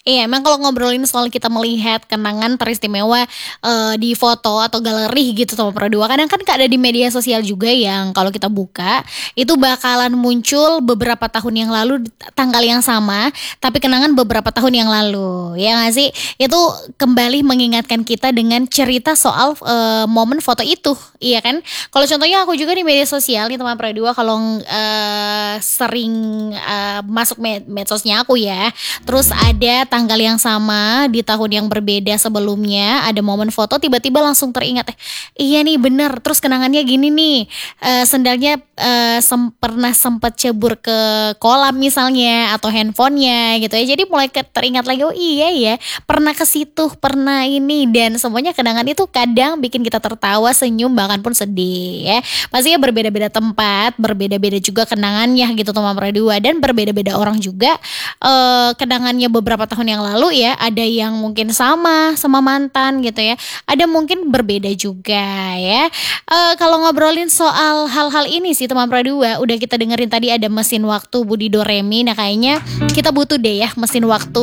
Iya, emang kalau ngobrolin soal kita melihat kenangan teristimewa di foto atau galeri gitu sama Pro2, kadang kan ada di media sosial juga yang kalau kita buka itu bakalan muncul beberapa tahun yang lalu tanggal yang sama, tapi kenangan beberapa tahun yang lalu. Ya nggak sih? Itu kembali mengingatkan kita dengan cerita soal momen foto itu, iya kan? Kalau contohnya aku juga di media sosial nih teman Pro2, kalau sering masuk medsosnya aku ya. Terus ada tanggal yang sama di tahun yang berbeda sebelumnya, ada momen foto tiba-tiba langsung teringat, iya nih bener. Terus kenangannya gini nih, sendalnya pernah sempat cebur ke kolam misalnya, atau handphonenya gitu ya. Jadi mulai teringat lagi, oh iya ya pernah ke situ, pernah ini, dan semuanya kenangan itu kadang bikin kita tertawa, senyum, bahkan pun sedih ya. Pastinya berbeda-beda tempat, berbeda-beda juga kenangannya gitu teman Pro2, dan berbeda-beda orang juga kenangannya beberapa tahun yang lalu ya. Ada yang mungkin sama mantan gitu ya, ada mungkin berbeda juga ya. Kalau ngobrolin soal hal-hal ini sih teman Pro2, udah kita dengerin tadi ada mesin waktu Budi Doremi. Nah kayaknya kita butuh deh ya mesin waktu.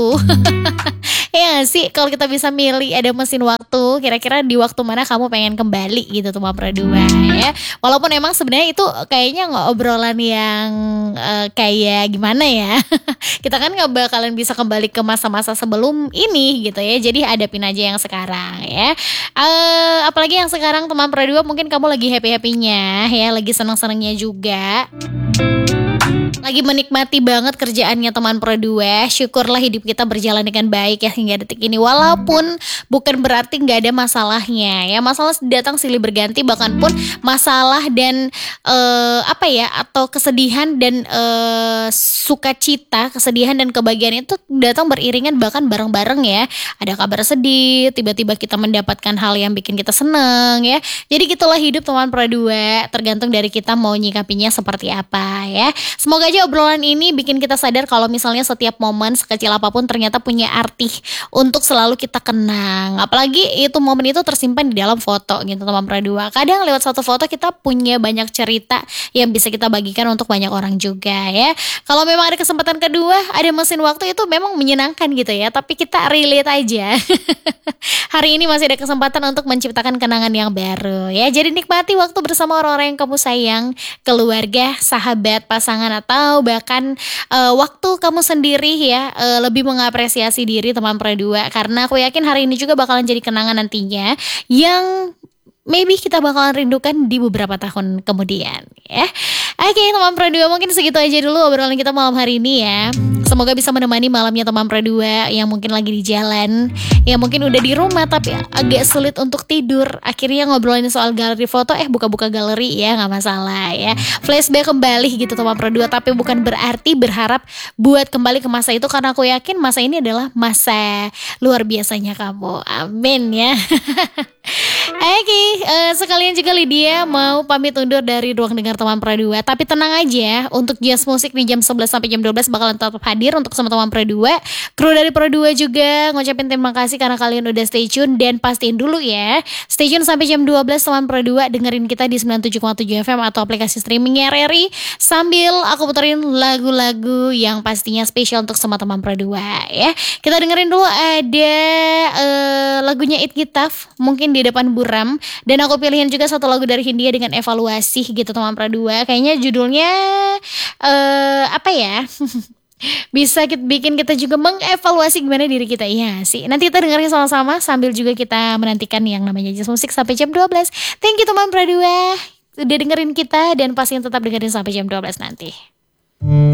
Ya gak sih, kalau kita bisa milih ada mesin waktu, kira-kira di waktu mana kamu pengen kembali gitu teman Pro2 ya. Walaupun emang sebenarnya itu kayaknya obrolan yang kayak gimana ya. Kita kan gak bakalan bisa kembali ke masa-masa sebelum ini gitu ya. Jadi hadapin aja yang sekarang ya. Apalagi yang sekarang teman Pro2, mungkin kamu lagi happy-happynya ya, lagi seneng-senengnya juga, lagi menikmati banget kerjaannya teman Pro2. Syukurlah hidup kita berjalan dengan baik ya hingga detik ini. Walaupun bukan berarti gak ada masalahnya ya. Masalah datang silih berganti, bahkan pun masalah dan atau kesedihan dan sukacita, kesedihan dan kebahagiaan itu datang beriringan, bahkan bareng-bareng ya. Ada kabar sedih, tiba-tiba kita mendapatkan hal yang bikin kita seneng ya. Jadi gitulah hidup teman Pro2, tergantung dari kita mau nyikapinya seperti apa ya. Semoga aja obrolan ini bikin kita sadar kalau misalnya setiap momen sekecil apapun ternyata punya arti untuk selalu kita kenang. Apalagi itu momen itu tersimpan di dalam foto gitu teman Pro2. Kadang lewat satu foto kita punya banyak cerita yang bisa kita bagikan untuk banyak orang juga ya. Kalau memang ada kesempatan kedua, ada mesin waktu, itu memang menyenangkan gitu ya. Tapi kita relate aja. Hari ini masih ada kesempatan untuk menciptakan kenangan yang baru ya. Jadi nikmati waktu bersama orang-orang yang kamu sayang, keluarga, sahabat, pasangan, atau bahkan waktu kamu sendiri ya. Lebih mengapresiasi diri teman Pro2, karena aku yakin hari ini juga bakalan jadi kenangan nantinya yang maybe kita bakalan rindukan di beberapa tahun kemudian ya. Oke teman Pro2, mungkin segitu aja dulu obrolan kita malam hari ini ya. Semoga bisa menemani malamnya teman Pro2 yang mungkin lagi di jalan, yang mungkin udah di rumah tapi agak sulit untuk tidur. Akhirnya ngobrolin soal galeri foto, buka-buka galeri ya, gak masalah ya. Flashback kembali gitu teman Pro2, tapi bukan berarti berharap buat kembali ke masa itu, karena aku yakin masa ini adalah masa luar biasanya kamu. Amin ya. Oke, sekalian juga Lydia mau pamit undur dari ruang dengar teman Pro2. Tapi tenang aja, untuk Jazz Musik di jam 11 sampai jam 12 bakalan tetap hadir untuk sama teman Pro2. Kru dari Pro2 juga ngucapin terima kasih karena kalian udah stay tune. Dan pastiin dulu ya, stay tune sampai jam 12 teman Pro2, dengerin kita di 97,7 FM atau aplikasi streamingnya RRI, sambil aku puterin lagu-lagu yang pastinya spesial untuk sama teman Pro2 ya. Kita dengerin dulu ada lagunya It Gitaf, mungkin di depan buram. Dan aku pilihin juga satu lagu dari Hindia dengan evaluasi gitu teman Pro2. Kayaknya judulnya apa ya? Bisa bikin kita juga mengevaluasi gimana diri kita. Iya sih, nanti kita dengerin sama-sama sambil juga kita menantikan yang namanya Jazz Musik sampai jam 12. Thank you teman Pro2 udah dengerin kita, dan pastinya tetap dengerin sampai jam 12 nanti.